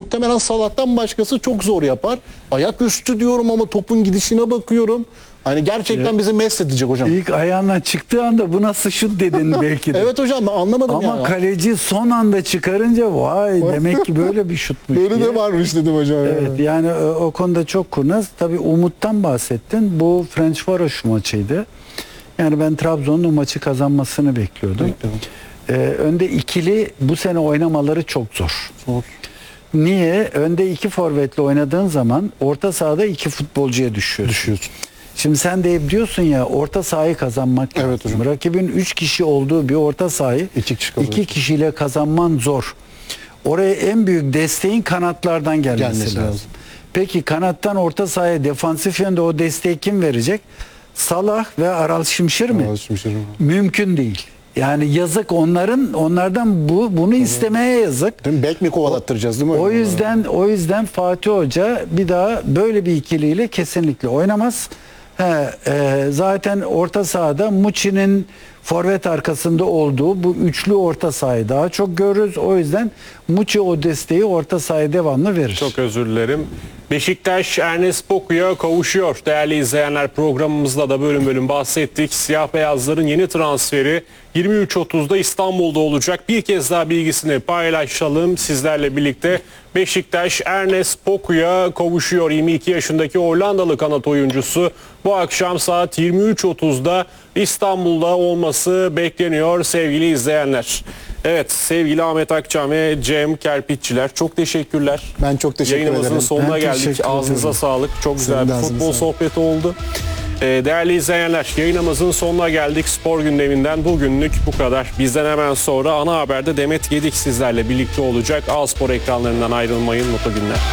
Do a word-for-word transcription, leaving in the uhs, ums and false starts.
muhtemelen Salah'tan başkası çok zor yapar. Ayaküstü diyorum ama topun gidişine bakıyorum. Hani gerçekten bizi mest edecek hocam. İlk ayağına çıktığı anda bu nasıl şut dedin belki de. Evet hocam, ben anlamadım Ama ya. kaleci son anda çıkarınca vay demek ki böyle bir şutmuş Böyle diye. de varmış dedim hocam. Evet, yani o, o konuda çok kurnaz. Tabii Umut'tan bahsettin. Bu Ferencvaros maçıydı. Yani ben Trabzon'un o maçı kazanmasını bekliyordum. Bekliyorum. Ee, önde ikili bu sene oynamaları çok zor. Zor. Niye? Önde iki forvetle oynadığın zaman orta sahada iki futbolcuya düşüyorsun. Düşüyorsun. Şimdi sen de hep diyorsun ya, orta sahayı kazanmak Evet lazım. hocam. Rakibin üç kişi olduğu bir orta sahayı İki kişi kalıyor. iki kişiyle kazanman zor. Oraya en büyük desteğin kanatlardan gelmesi, Gelmesi lazım. lazım. Peki kanattan orta sahaya defansif yönde o desteği kim verecek? Salah ve Aral Şimşir mi? Aa, Şimşir'im. Mümkün değil. Yani yazık onların, onlardan bu bunu istemeye yazık. Değil mi? Bek mi kovalattıracağız değil mi? O yüzden o yüzden Fatih Hoca bir daha böyle bir ikiliyle kesinlikle oynamaz. He, e, zaten orta sahada Muçi'nin forvet arkasında olduğu bu üçlü orta sahayı daha çok görürüz. O yüzden Muçi o desteği orta sahaya devamlı verir. Çok özür dilerim. Beşiktaş Ernest Poku'ya kavuşuyor. Değerli izleyenler, programımızda da bölüm bölüm bahsettik. Siyah beyazların yeni transferi yirmi üç otuzda İstanbul'da olacak. Bir kez daha bilgisini paylaşalım sizlerle birlikte. Beşiktaş Ernest Poku'ya kavuşuyor. yirmi iki yaşındaki Hollandalı kanat oyuncusu bu akşam saat yirmi üç otuzda İstanbul'da olması bekleniyor sevgili izleyenler. Evet, sevgili Ahmet Akçam ve Cem Kerpiççiler, çok teşekkürler. Ben çok teşekkür Yayınımızın ederim. sonuna Ben geldik. teşekkür Ağzınıza ederim. sağlık. Çok güzel Senin de bir ağzına futbol sağlık. sohbeti oldu. Ee, değerli izleyenler, yayınımızın sonuna geldik. Spor gündeminden bugünlük bu kadar. Bizden hemen sonra ana haberde Demet Gedik sizlerle birlikte olacak. A Spor ekranlarından ayrılmayın. Mutlu günler.